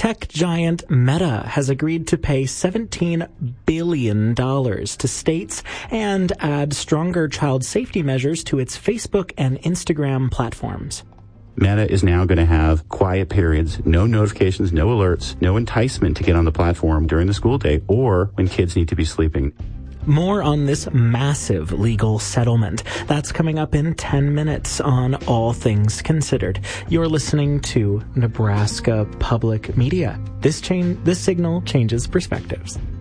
Tech giant Meta has agreed to pay $17 billion to states and add stronger child safety measures to its Facebook and Instagram platforms. Meta is now going to have quiet periods, no notifications, no alerts, no enticement to get on the platform during the school day or when kids need to be sleeping. More on this massive legal settlement. That's coming up in 10 minutes on All Things Considered. You're listening to Nebraska Public Media. This signal changes perspectives.